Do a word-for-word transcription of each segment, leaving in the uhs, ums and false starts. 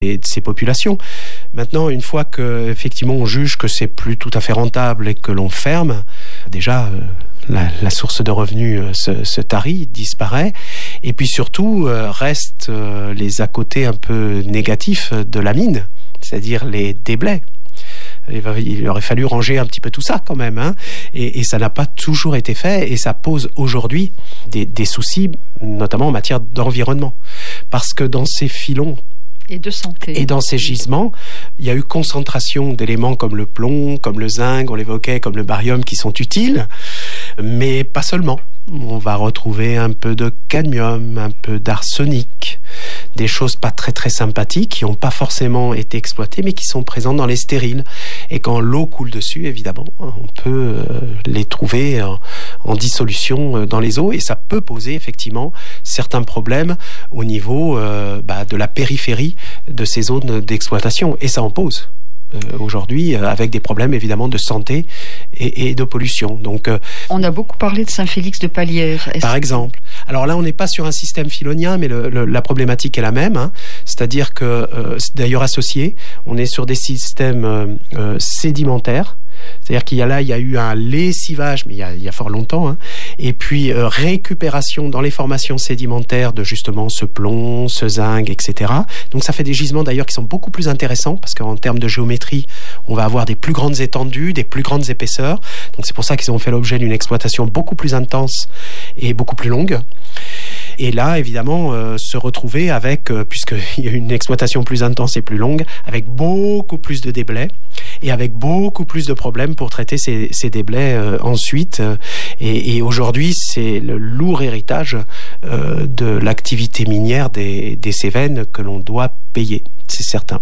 et de ces populations. Maintenant, une fois que effectivement on juge que c'est plus tout à fait rentable et que l'on ferme, déjà euh, la, la source de revenus euh, se, se tarit, disparaît, et puis surtout euh, restent euh, les à côté un peu négatifs de la mine, c'est-à-dire les déblais. Il aurait fallu ranger un petit peu tout ça quand même, hein, et, et ça n'a pas toujours été fait, et ça pose aujourd'hui des, des soucis, notamment en matière d'environnement, parce que dans ces filons et de santé. Et dans ces gisements, il y a eu concentration d'éléments comme le plomb, comme le zinc, on l'évoquait, comme le barium, qui sont utiles, mais pas seulement. On va retrouver un peu de cadmium, un peu d'arsenic, des choses pas très très sympathiques qui n'ont pas forcément été exploitées, mais qui sont présentes dans les stériles. Et quand l'eau coule dessus, évidemment, on peut les trouver en, en dissolution dans les eaux, et ça peut poser effectivement certains problèmes au niveau euh, bah, de la périphérie de ces zones d'exploitation, et ça en pose. Euh, aujourd'hui, euh, avec des problèmes évidemment de santé et, et de pollution. Donc, euh, on a beaucoup parlé de Saint-Félix-de-Palières. Est-ce par exemple. Alors là, on n'est pas sur un système filonien, mais le, le, la problématique est la même. Hein. C'est-à-dire que, euh, d'ailleurs associé, on est sur des systèmes euh, euh, sédimentaires. C'est-à-dire qu'il y a là, il y a eu un lessivage, mais il y a, il y a fort longtemps, hein, et puis euh, récupération dans les formations sédimentaires de justement ce plomb, ce zinc, et cetera. Donc ça fait des gisements d'ailleurs qui sont beaucoup plus intéressants, parce qu'en termes de géométrie, on va avoir des plus grandes étendues, des plus grandes épaisseurs. Donc c'est pour ça qu'ils ont fait l'objet d'une exploitation beaucoup plus intense et beaucoup plus longue. Et là, évidemment, euh, se retrouver avec, euh, puisqu'il y a une exploitation plus intense et plus longue, avec beaucoup plus de déblais et avec beaucoup plus de problèmes pour traiter ces, ces déblais euh, ensuite. Et, et aujourd'hui, c'est le lourd héritage euh, de l'activité minière des, des Cévennes que l'on doit payer, c'est certain.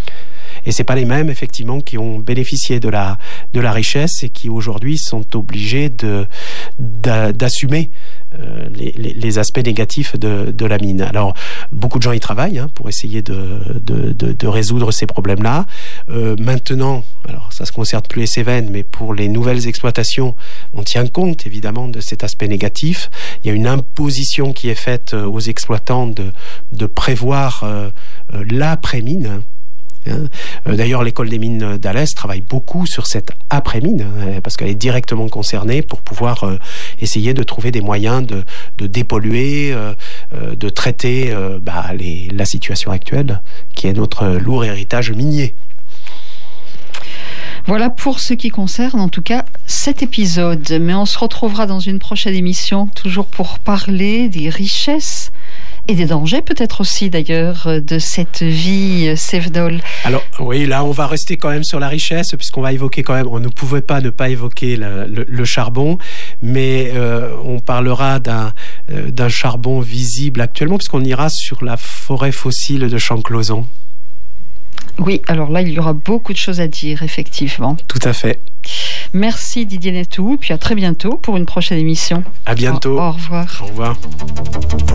Et c'est pas les mêmes effectivement qui ont bénéficié de la de la richesse et qui aujourd'hui sont obligés de d'a, d'assumer euh, les, les, les aspects négatifs de de la mine. Alors beaucoup de gens y travaillent hein, pour essayer de de de, de résoudre ces problèmes-là. Euh, maintenant, alors ça se concerne plus les Cévennes, mais pour les nouvelles exploitations, on tient compte évidemment de cet aspect négatif. Il y a une imposition qui est faite aux exploitants de de prévoir euh, l'après-mine. D'ailleurs, l'école des mines d'Alès travaille beaucoup sur cette après-mine, parce qu'elle est directement concernée pour pouvoir euh, essayer de trouver des moyens de, de dépolluer, euh, de traiter euh, bah, les, la situation actuelle, qui est notre lourd héritage minier. Voilà pour ce qui concerne en tout cas cet épisode. Mais on se retrouvera dans une prochaine émission, toujours pour parler des richesses et des dangers peut-être aussi d'ailleurs de cette vie cévenole. Alors oui, là on va rester quand même sur la richesse, puisqu'on va évoquer quand même, on ne pouvait pas ne pas évoquer le, le, le charbon, mais euh, on parlera d'un, euh, d'un charbon visible actuellement, puisqu'on ira sur la forêt fossile de Champclauson. Oui, alors là il y aura beaucoup de choses à dire effectivement. Tout à fait. Merci Didier Netou, puis à très bientôt pour une prochaine émission. À bientôt. Au, au revoir. Au revoir.